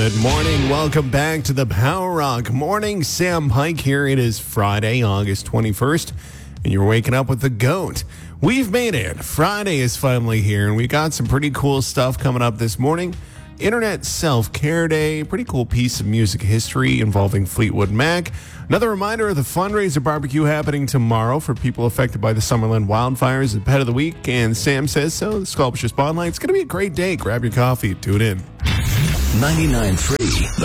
Good morning. Welcome back to the Power Rock Morning. Sam Pike here. It is Friday, August 21st, and you're waking up with the GOAT. We've made it. Friday is finally here, and we got some pretty cool stuff coming up this morning. Internet Self-Care Day, pretty cool piece of music history involving Fleetwood Mac. Another reminder of the fundraiser barbecue happening tomorrow for people affected by the Summerlin wildfires at Pet of the Week, and Sam Says So, the Sculpture Spotlight. It's going to be a great day. Grab your coffee. Tune in. 99.3